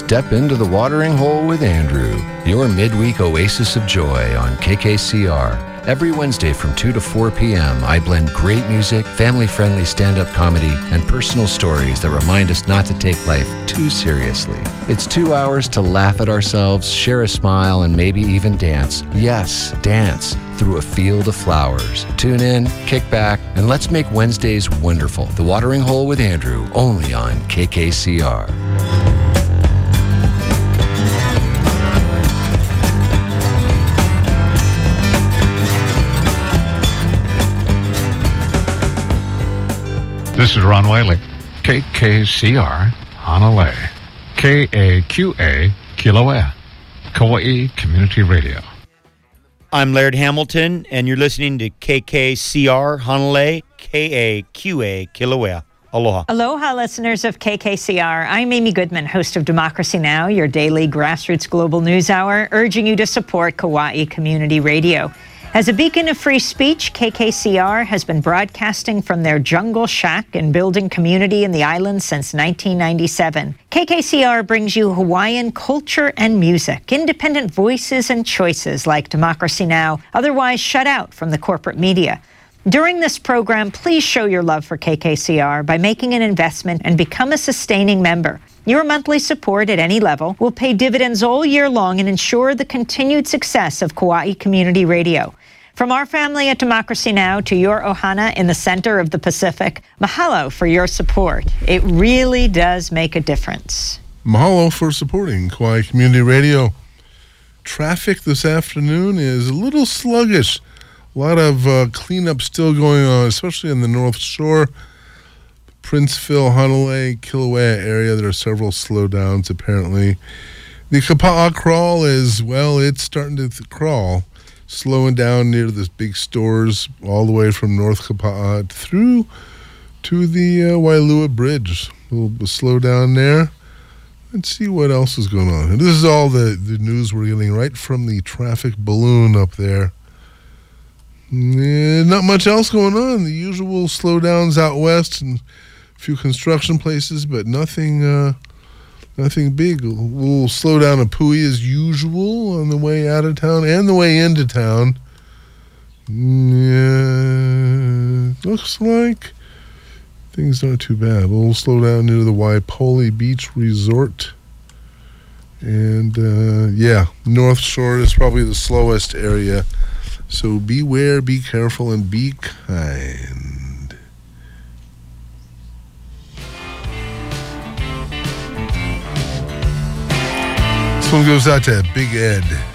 Step into the watering hole with Andrew, your midweek oasis of joy on KKCR. Every Wednesday from 2 to 4 p.m., I blend great music, family-friendly stand-up comedy, and personal stories that remind us not to take life too seriously. It's 2 hours to laugh at ourselves, share a smile, and maybe even dance. Yes, dance through a field of flowers. Tune in, kick back, and let's make Wednesdays wonderful. The Watering Hole with Andrew, only on KKCR. This is Ron Wiley, KKCR, Honolulu, KAQA, Kilauea, Kauai Community Radio. I'm Laird Hamilton, and you're listening to KKCR, Honolulu, KAQA, Kilauea. Aloha. Aloha, listeners of KKCR. I'm Amy Goodman, host of Democracy Now!, your daily grassroots global news hour, urging you to support Kauai Community Radio. As a beacon of free speech, KKCR has been broadcasting from their jungle shack and building community in the island since 1997. KKCR brings you Hawaiian culture and music, independent voices and choices like Democracy Now!, otherwise shut out from the corporate media. During this program, please show your love for KKCR by making an investment and become a sustaining member. Your monthly support at any level will pay dividends all year long and ensure the continued success of Kauai Community Radio. From our family at Democracy Now! To your ohana in the center of the Pacific, mahalo for your support. It really does make a difference. Mahalo for supporting Kauai Community Radio. Traffic this afternoon is a little sluggish. A lot of cleanup still going on, especially in the North Shore, Princeville, Honolulu, Kilauea area. There are several slowdowns apparently. The Kapa'a crawl is, well, it's starting to crawl. Slowing down near the big stores all the way from North Kapa'a through to the Wailua Bridge. A little slow down there. Let's see what else is going on. And this is all the news we're getting right from the traffic balloon up there. Not much else going on. The usual slowdowns out west and a few construction places, but nothing big. We'll slow down a Pui as usual on the way out of town and the way into town. Looks like things aren't too bad. We'll slow down near the Waipoli Beach Resort. And, North Shore is probably the slowest area. So beware, be careful, and be kind. This one goes out to Big Ed.